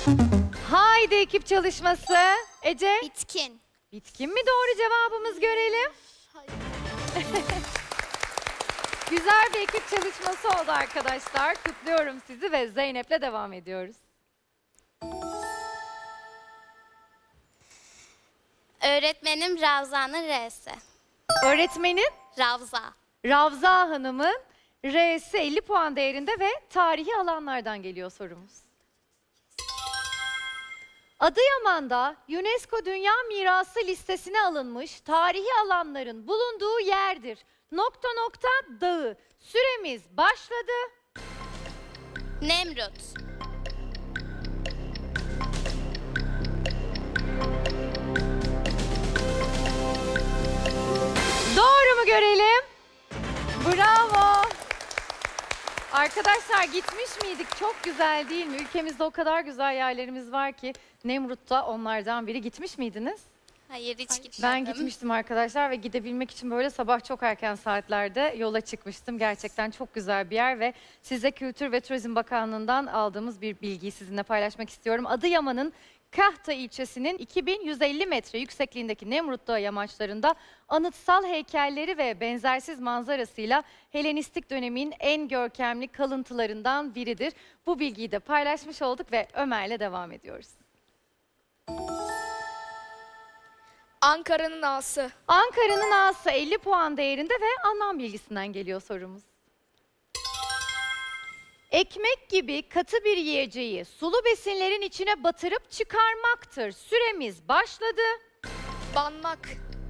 Haydi ekip çalışması. Ece. Bitkin. Bitkin mi doğru cevabımız görelim. Hayır. Güzel bir ekip çalışması oldu arkadaşlar. Kutluyorum sizi ve Zeynep'le devam ediyoruz. Öğretmenim Ravza'nın R'si. Öğretmenin Ravza. Ravza Hanım'ın R'si 50 puan değerinde ve tarihi alanlardan geliyor sorumuz. Adıyaman'da UNESCO Dünya Mirası listesine alınmış tarihi alanların bulunduğu yerdir. Nokta nokta dağı. Süremiz başladı. Nemrut. Doğru mu görelim? Bravo. Arkadaşlar gitmiş miydik? Çok güzel değil mi? Ülkemizde o kadar güzel yerlerimiz var ki. Nemrut'ta onlardan biri. Gitmiş miydiniz? Hayır hiç gitmedim. Ben gitmiştim arkadaşlar ve gidebilmek için böyle sabah çok erken saatlerde yola çıkmıştım. Gerçekten çok güzel bir yer ve size Kültür ve Turizm Bakanlığı'ndan aldığımız bir bilgiyi sizinle paylaşmak istiyorum. Adıyaman'ın Kahta ilçesinin 2150 metre yüksekliğindeki Nemrut Dağı yamaçlarında anıtsal heykelleri ve benzersiz manzarasıyla Helenistik dönemin en görkemli kalıntılarından biridir. Bu bilgiyi de paylaşmış olduk ve Ömer'le devam ediyoruz. Ankara'nın A'sı. Ankara'nın A'sı 50 puan değerinde ve anlam bilgisinden geliyor sorumuz. Ekmek gibi katı bir yiyeceği sulu besinlerin içine batırıp çıkarmaktır. Süremiz başladı. Banmak.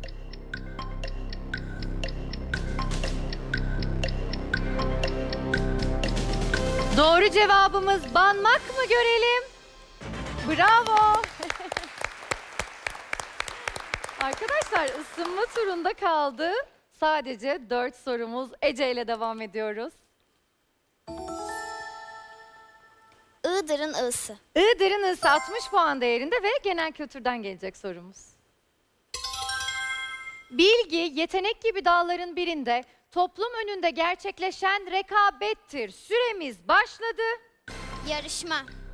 Doğru cevabımız banmak mı görelim? Bravo. Arkadaşlar ısınma turunda kaldı. Sadece 4 sorumuz. Ece ile devam ediyoruz. Iğdır'ın I'sı. Iğdır'ın I'sı 60 puan değerinde ve genel kültürden gelecek sorumuz. Bilgi, yetenek gibi dalların birinde toplum önünde gerçekleşen rekabettir. Süremiz başladı. Yarışma.